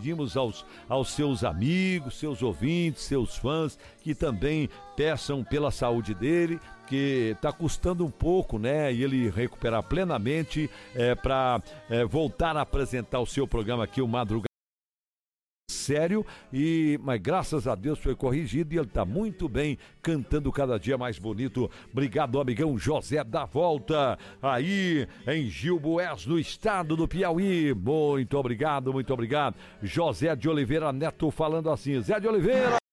pedimos aos seus amigos, seus ouvintes, seus fãs, que também peçam pela saúde dele, que está custando um pouco, né? E ele recuperar plenamente para voltar a apresentar o seu programa aqui, o Madrugada sério, mas graças a Deus foi corrigido e ele tá muito bem, cantando cada dia mais bonito. Obrigado, amigão José da Volta, aí em Gil Boés, no estado do Piauí. Muito obrigado, muito obrigado. José de Oliveira Neto falando assim: Zé de Oliveira,